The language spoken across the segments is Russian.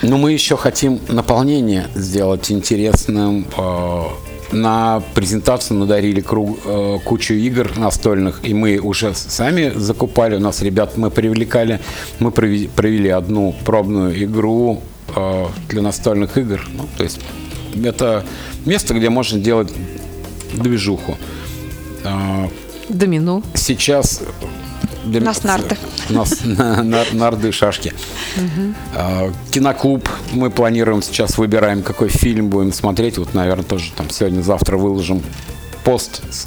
Но мы еще хотим наполнение сделать интересным. На презентацию надарили кучу игр настольных, и мы уже сами закупали. У нас ребят мы привлекали. Мы провели одну пробную игру для настольных игр. Ну, то есть это место, где можно делать движуху. Домино. Сейчас... У нас нарды. У нас нарды и шашки. Киноклуб. Мы планируем сейчас, выбираем, какой фильм будем смотреть. Вот, наверное, тоже там сегодня-завтра выложим пост, с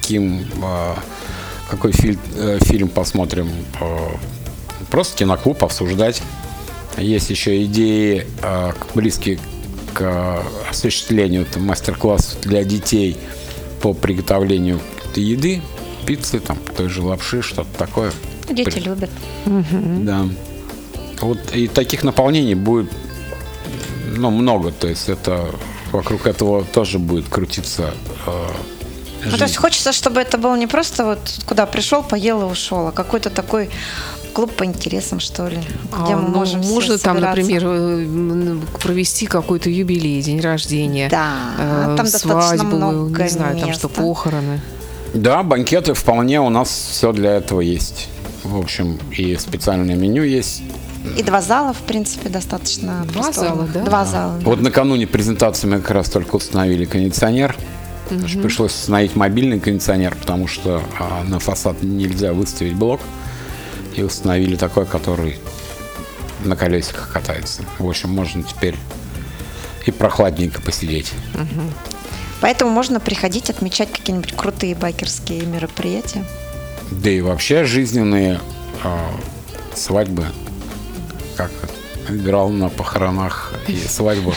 какой фильм посмотрим. Просто киноклуб обсуждать. Есть еще идеи, близкие к осуществлению мастер-классов для детей по приготовлению еды, пиццы, там, той же лапши, что-то такое. Дети любят. Да. Вот и таких наполнений будет, много. То есть это вокруг этого тоже будет крутиться жизнь. То есть хочется, чтобы это было не просто вот куда пришел, поел и ушел, а какой-то такой клуб по интересам, что ли, где мы можем можно все там, собираться. например, провести какой-то юбилей, день рождения, там достаточно свадьбу, много не знаю, там места. что, похороны. Да, банкеты вполне, у нас все для этого есть. В общем, и специальное меню есть. И 2 зала, в принципе, достаточно. Два зала, да? 2 зала. Да. Вот накануне презентации мы как раз только установили кондиционер. Пришлось установить мобильный кондиционер, потому что на фасад нельзя выставить блок. И установили такой, который на колесиках катается. В общем, можно теперь и прохладненько посидеть. Поэтому можно приходить, отмечать какие-нибудь крутые байкерские мероприятия. Да и вообще жизненные свадьбы, как играл на похоронах и свадьбах.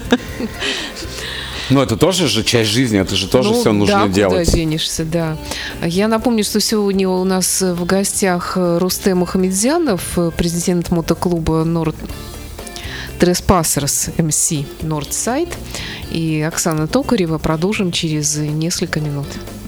Но это тоже же часть жизни, это же тоже все нужно делать. Куда денешься, да. Я напомню, что сегодня у нас в гостях Рустем Мухамедзянов, президент мотоклуба Trespassers MC Northside, и Оксана Токарева. Продолжим через несколько минут.